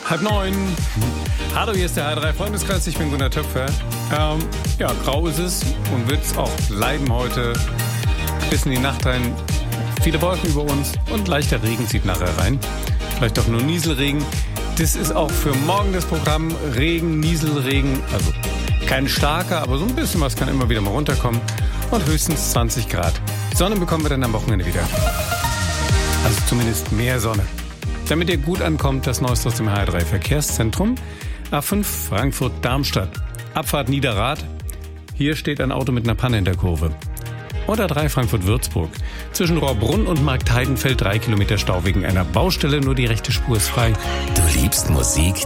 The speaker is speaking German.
8:30. Hallo, hier ist der H3 Freundeskreis, ich bin Gunnar Töpfer. Grau ist es und wird es auch bleiben heute bis in die Nacht rein. Viele Wolken über uns und leichter Regen zieht nachher rein. Vielleicht auch nur Nieselregen. Das ist auch für morgen das Programm. Regen, Nieselregen, also kein starker, aber so ein bisschen was kann immer wieder mal runterkommen. Und höchstens 20 Grad. Sonne bekommen wir dann am Wochenende wieder. Also zumindest mehr Sonne. Damit ihr gut ankommt, das Neueste aus dem HR3 Verkehrszentrum. A5 Frankfurt-Darmstadt. Abfahrt Niederrad. Hier steht ein Auto mit einer Panne in der Kurve. Und A3 Frankfurt-Würzburg. Zwischen Rohrbrunn und Marktheidenfeld 3 Kilometer Stau wegen einer Baustelle. Nur die rechte Spur ist frei. Du liebst Musik,